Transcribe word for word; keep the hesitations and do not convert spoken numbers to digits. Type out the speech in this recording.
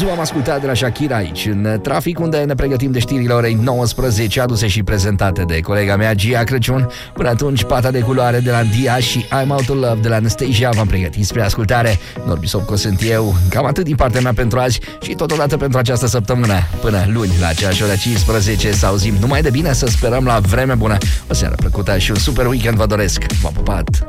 Azi v-am ascultat de la Shakira aici, în trafic, unde ne pregătim de știrile orei nouăsprezece, aduse și prezentate de colega mea, Gia Crăciun. Până atunci, Pata de culoare de la Dia și I'm Out of Love de la Anastasia v-am pregătit spre ascultare. Norbi Sopco sunt eu. Cam atât din partea mea pentru azi și totodată pentru această săptămână. Până luni, la aceeași oră cincisprezece, să auzim numai de bine, să sperăm la vreme bună. O seară plăcută și un super weekend vă doresc. V-am pupat!